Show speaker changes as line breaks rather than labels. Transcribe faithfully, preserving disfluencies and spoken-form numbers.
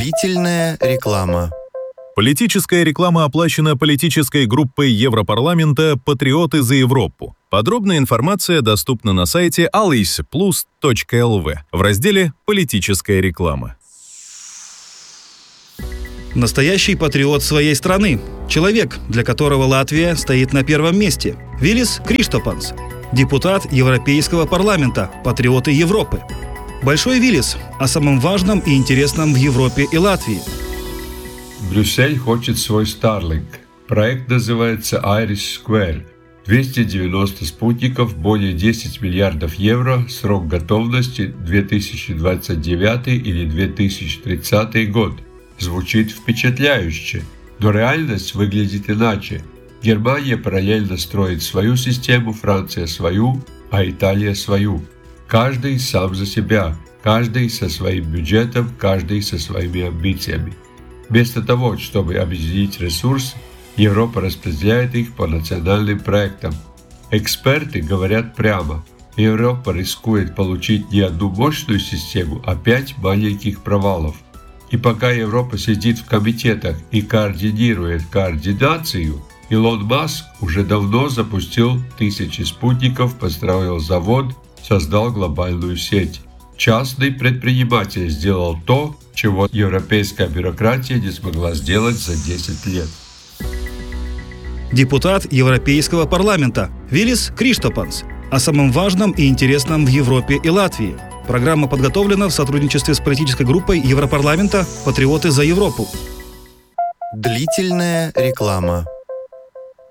Длительная реклама.
Политическая реклама оплачена политической группой Европарламента «Патриоты за Европу». Подробная информация доступна на сайте alysplus точка эл ви в разделе «Политическая реклама».
Настоящий патриот своей страны. Человек, для которого Латвия стоит на первом месте. Вилис Криштопанс. Депутат Европейского парламента. Патриоты Европы. Большой Вилис о самом важном и интересном в Европе и Латвии.
Брюссель хочет свой Starlink. Проект называется Irish Square. двести девяносто спутников, более десять миллиардов евро, срок готовности две тысячи двадцать девятый или две тысячи тридцатый год. Звучит впечатляюще, но реальность выглядит иначе. Германия параллельно строит свою систему, Франция свою, а Италия свою. Каждый сам за себя, каждый со своим бюджетом, каждый со своими амбициями. Вместо того, чтобы объединить ресурсы, Европа распределяет их по национальным проектам. Эксперты говорят прямо: Европа рискует получить не одну мощную систему, а пять маленьких провалов. И пока Европа сидит в комитетах и координирует координацию, Илон Маск уже давно запустил тысячи спутников, построил завод, создал глобальную сеть. Частный предприниматель сделал то, чего европейская бюрократия не смогла сделать за десять лет.
Депутат Европейского парламента Вилис Криштопанс о самом важном и интересном в Европе и Латвии. Программа подготовлена в сотрудничестве с политической группой Европарламента «Патриоты за Европу».
Длительная реклама.